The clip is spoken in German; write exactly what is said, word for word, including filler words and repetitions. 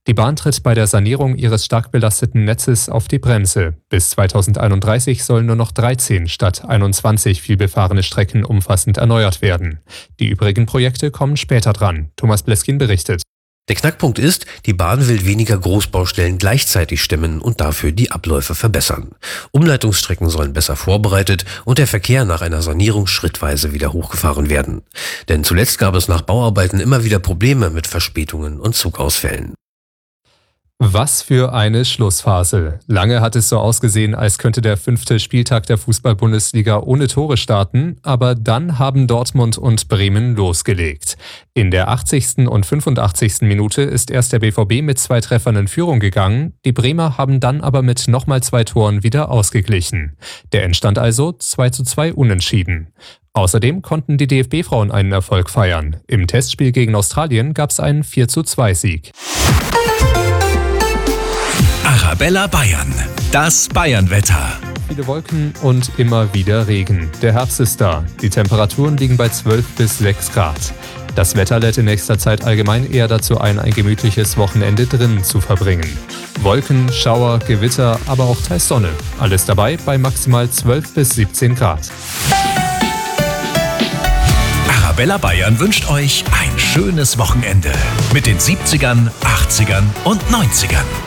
Die Bahn tritt bei der Sanierung ihres stark belasteten Netzes auf die Bremse. Bis zweitausendeinunddreißig sollen nur noch dreizehn statt einundzwanzig vielbefahrene Strecken umfassend erneuert werden. Die übrigen Projekte kommen später dran. Thomas Bleskin berichtet. Der Knackpunkt ist, die Bahn will weniger Großbaustellen gleichzeitig stemmen und dafür die Abläufe verbessern. Umleitungsstrecken sollen besser vorbereitet und der Verkehr nach einer Sanierung schrittweise wieder hochgefahren werden. Denn zuletzt gab es nach Bauarbeiten immer wieder Probleme mit Verspätungen und Zugausfällen. Was für eine Schlussphase. Lange hat es so ausgesehen, als könnte der fünfte Spieltag der Fußball-Bundesliga ohne Tore starten, aber dann haben Dortmund und Bremen losgelegt. In der achtzigsten und fünfundachtzigsten Minute ist erst der B V B mit zwei Treffern in Führung gegangen, die Bremer haben dann aber mit nochmal zwei Toren wieder ausgeglichen. Der Endstand also zwei zu zwei unentschieden. Außerdem konnten die D F B-Frauen einen Erfolg feiern. Im Testspiel gegen Australien gab es einen vier zu zwei Sieg. Arabella Bayern, das Bayernwetter. Viele Wolken und immer wieder Regen. Der Herbst ist da. Die Temperaturen liegen bei zwölf bis sechs Grad. Das Wetter lädt in nächster Zeit allgemein eher dazu ein, ein gemütliches Wochenende drinnen zu verbringen. Wolken, Schauer, Gewitter, aber auch teils Sonne. Alles dabei bei maximal zwölf bis siebzehn Grad. Arabella Bayern wünscht euch ein schönes Wochenende mit den siebzigern, achtzigern und neunzigern.